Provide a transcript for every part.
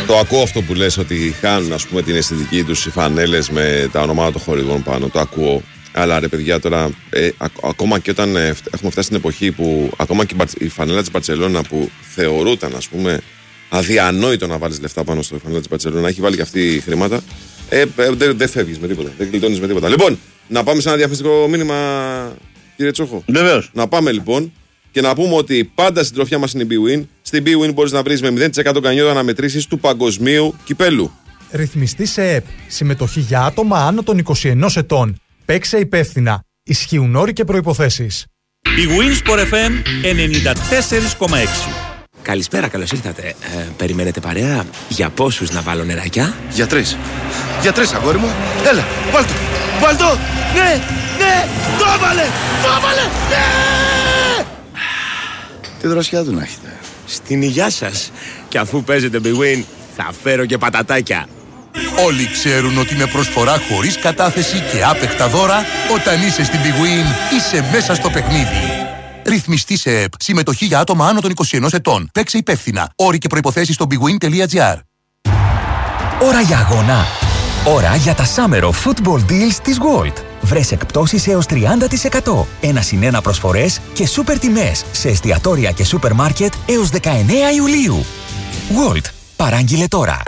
Το ακούω αυτό που λες, ότι χάνουν, ας πούμε, την αισθητική τους οι φανέλες με τα ονόματα των χορηγών πάνω. Το ακούω. Αλλά ρε παιδιά, τώρα ακόμα και όταν έχουμε φτάσει στην εποχή που ακόμα και η φανέλα της Μπαρτσελόνα, που θεωρούταν, ας πούμε, αδιανόητο να βάλεις λεφτά πάνω στο φανέλα της Μπαρτσελόνα, έχει βάλει και αυτή χρήματα, δεν φεύγεις με τίποτα, δεν γλιτώνεις με τίποτα. Λοιπόν, να πάμε σε ένα διαφημιστικό μήνυμα, κύριε Τσόχο. Βεβαίως. Να πάμε λοιπόν και να πούμε ότι πάντα στην τροφιά μας είναι η BWIN. Στην BWIN μπορείς να βρεις με 0% κανιότα αναμετρήσεις του παγκοσμίου κυπέλου. Ρυθμιστή σε ΕΠ. Συμμετοχή για άτομα άνω των 21 ετών. Παίξε υπεύθυνα. Ισχύουν όροι και προϋποθέσεις. BWIN Sport FM 94,6. Καλησπέρα, καλώς ήρθατε. Περιμένετε παρέα? Για πόσους να βάλω νεράκια? Για 3. Για 3, αγόρι μου. Έλα, βάλτο. Βάλτο. Ναι, ναι. Το έβαλε. Το έβαλε. Ναι. Τι δροσιά του να έχετε. Στην υγειά σας. Και αφού παίζετε BWIN, θα φέρω και πατατάκια. Όλοι ξέρουν ότι με προσφορά χωρίς κατάθεση και άπεχτα δώρα, όταν είσαι στην BWIN, είσαι μέσα στο παιχνίδι. Ρυθμιστή σε ΕΠ. Συμμετοχή για άτομα άνω των 21 ετών. Παίξε υπεύθυνα. Όροι και προϋποθέσεις στο bwin.gr. Ώρα για αγώνα. Ώρα για τα Summer of Football Deals της Gold. Βρες εκπτώσεις έως 30%. 1+1 προσφορές και σούπερ τιμές σε εστιατόρια και σούπερ μάρκετ έως 19 Ιουλίου. Gold. Παράγγειλε τώρα.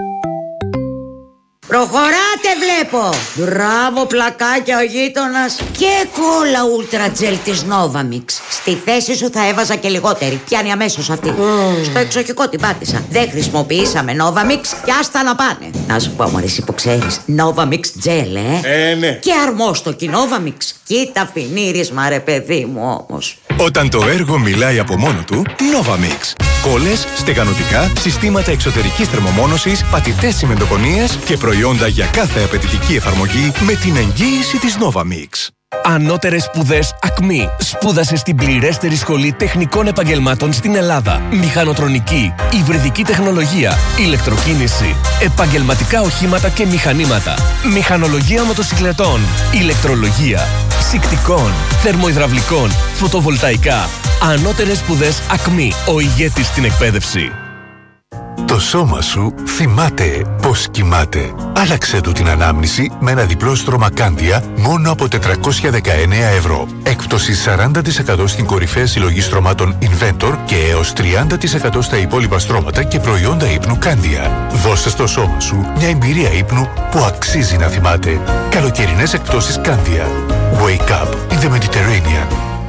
Προχωράτε βλέπω! Μπράβο πλακάκια ο γείτονας. Και κόλλα ούλτρα τζελ της Novamix. Στη θέση σου θα έβαζα και λιγότερη. Πιάνει αμέσως αυτή. Στο εξοχικό την πάτησα. Δεν χρησιμοποιήσαμε Novamix και άστα να πάνε. Να σου πω μωρή, εσύ που ξέρεις, Novamix τζελ, Ναι. Και αρμόστοκι Novamix. Κοίτα φινίρισμα ρε παιδί μου όμως. Όταν το έργο μιλάει από μόνο του, Novamix. Κόλλες, στεγανοτικά, συστήματα εξωτερικής θερμομόνωσης, πατητές τσιμεντοκονίες και προϊόντα για κάθε απαιτητική εφαρμογή με την εγγύηση της Novamix. Ανώτερες σπουδές ΑΚΜΗ. Σπούδασε στην πληρέστερη σχολή τεχνικών επαγγελμάτων στην Ελλάδα. Μηχανοτρονική, υβριδική τεχνολογία, ηλεκτροκίνηση, επαγγελματικά οχήματα και μηχανήματα, μηχανολογία μοτοσυκλετών, ηλεκτρολογία, ψυκτικών, θερμοϊδραυλικών, φωτοβολταϊκά. Ανώτερες σπουδές ΑΚΜΗ. Ο ηγέτης στην εκπαίδευση. Το σώμα σου θυμάται πώς κοιμάται. Άλλαξε του την ανάμνηση με ένα διπλό στρώμα Κάντια μόνο από 419 ευρώ. Έκπτωση 40% στην κορυφαία συλλογή στρωμάτων Inventor και έως 30% στα υπόλοιπα στρώματα και προϊόντα ύπνου Κάντια. Δώσε στο σώμα σου μια εμπειρία ύπνου που αξίζει να θυμάται. Καλοκαιρινές εκπτώσεις Κάντια. Wake up in the Mediterranean.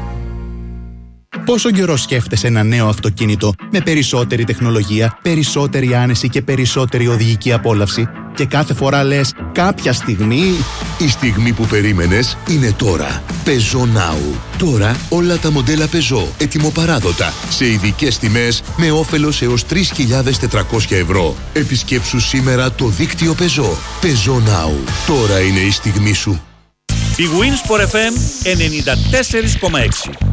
Πόσο καιρό σκέφτεσαι ένα νέο αυτοκίνητο με περισσότερη τεχνολογία, περισσότερη άνεση και περισσότερη οδηγική απόλαυση και κάθε φορά λες κάποια στιγμή... Η στιγμή που περίμενες είναι τώρα. Peugeot Now. Τώρα όλα τα μοντέλα Peugeot ετοιμοπαράδοτα σε ειδικές τιμές με όφελος έως 3.400 ευρώ. Επισκέψου σήμερα το δίκτυο Peugeot. Peugeot Now. Τώρα είναι η στιγμή σου. BWIN Sport FM 94,6.